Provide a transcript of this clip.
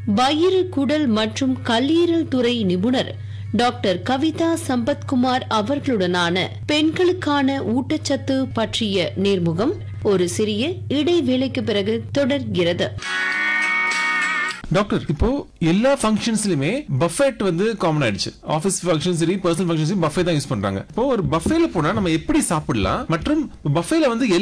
வயிறு, குடல் மற்றும் கல்லீரல் துறை நிபுணர் டாக்டர் கவிதா சம்பத்குமார் அவர்களுடனான பெண்களுக்கான ஊட்டச்சத்து பற்றிய நேர்முகம் ஒரு சிறிய இடைவேளைக்கு பிறகு தொடர்கிறது. டாக்டர், இப்போ எல்லா ஃபங்க்ஷன்ஸ்லயுமே பஃபெட் காமன் ஆயிடுச்சு. ஆபீஸ் ஃபங்க்ஷன் சரி, பர்சனல் ஃபங்க்ஷன் சரி, பஃபே தான் யூஸ் பண்றாங்க. இப்போ ஒரு பஃபேல போனா நம்ம எப்படி சாப்பிடலாம் மற்றும் பஃபேல